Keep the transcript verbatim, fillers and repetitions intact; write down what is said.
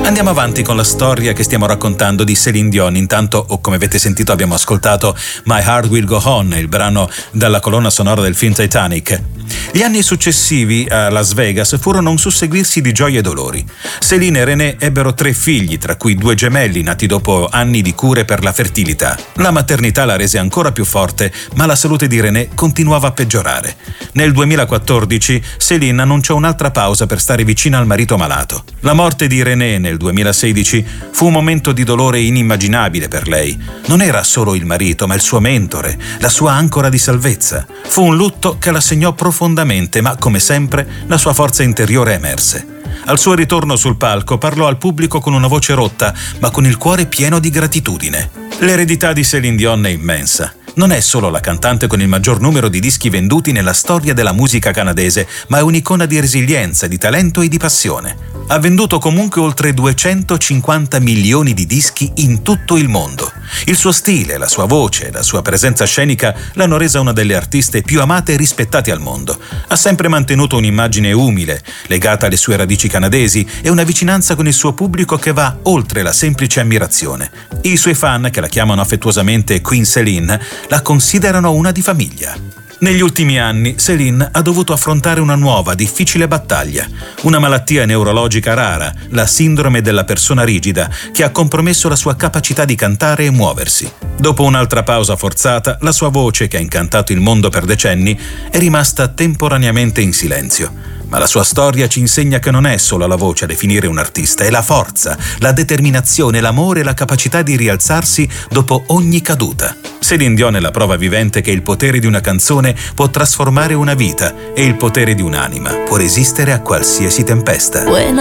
Andiamo avanti con la storia che stiamo raccontando di Céline Dion. Intanto, o come avete sentito, abbiamo ascoltato My Heart Will Go On, il brano dalla colonna sonora del film Titanic. Gli anni successivi a Las Vegas furono un susseguirsi di gioie e dolori. Céline e René ebbero tre figli, tra cui due gemelli nati dopo anni di cure per la fertilità. La maternità la rese ancora più forte, ma la salute di René continuava a peggiorare. Nel duemilaquattordici Céline annunciò un'altra pausa per stare vicina al marito malato. La morte di René nel duemilasedici fu un momento di dolore inimmaginabile per lei. Non era solo il marito, ma il suo mentore, la sua ancora di salvezza. Fu un lutto che la segnò profondamente, ma come sempre la sua forza interiore emerse. Al suo ritorno sul palco parlò al pubblico con una voce rotta, ma con il cuore pieno di gratitudine. L'eredità di Céline Dion è immensa. Non è solo la cantante con il maggior numero di dischi venduti nella storia della musica canadese, ma è un'icona di resilienza, di talento e di passione. Ha venduto comunque oltre duecentocinquanta milioni di dischi in tutto il mondo. Il suo stile, la sua voce, la sua presenza scenica l'hanno resa una delle artiste più amate e rispettate al mondo. Ha sempre mantenuto un'immagine umile, legata alle sue radici canadesi e una vicinanza con il suo pubblico che va oltre la semplice ammirazione. I suoi fan, che la chiamano affettuosamente Queen Céline, la considerano una di famiglia. Negli ultimi anni Céline ha dovuto affrontare una nuova, difficile battaglia, una malattia neurologica rara, la sindrome della persona rigida, che ha compromesso la sua capacità di cantare e muoversi. Dopo un'altra pausa forzata, la sua voce, che ha incantato il mondo per decenni, è rimasta temporaneamente in silenzio. Ma la sua storia ci insegna che non è solo la voce a definire un artista, è la forza, la determinazione, l'amore e la capacità di rialzarsi dopo ogni caduta. Céline Dion è la prova vivente che il potere di una canzone può trasformare una vita e il potere di un'anima può resistere a qualsiasi tempesta.